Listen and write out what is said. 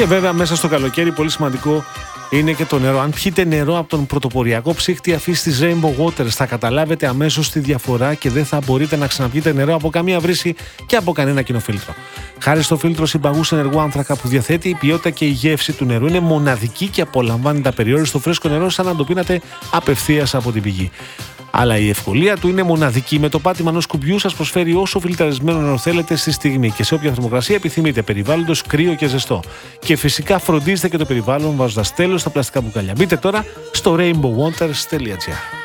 Και βέβαια μέσα στο καλοκαίρι πολύ σημαντικό είναι και το νερό. Αν πιείτε νερό από τον πρωτοποριακό ψύχτη αφής της Rainbow Waters, θα καταλάβετε αμέσως τη διαφορά και δεν θα μπορείτε να ξαναπιείτε νερό από καμία βρύση και από κανένα κοινοφίλτρο. Χάρη στο φίλτρο συμπαγούς ενεργού άνθρακα που διαθέτει, η ποιότητα και η γεύση του νερού είναι μοναδική και απολαμβάνεται απεριόριστο φρέσκο νερό, σαν να το πίνατε απευθείας από την πηγή. Αλλά η ευκολία του είναι μοναδική. Με το πάτημα ενός κουμπιού σας προσφέρει όσο φιλτραρισμένο νερό θέλετε στη στιγμή και σε όποια θερμοκρασία επιθυμείτε, περιβάλλοντος κρύο και ζεστό. Και φυσικά φροντίστε και το περιβάλλον βάζοντας τέλος στα πλαστικά μπουκάλια. Μπείτε τώρα στο rainbowwaters.gr.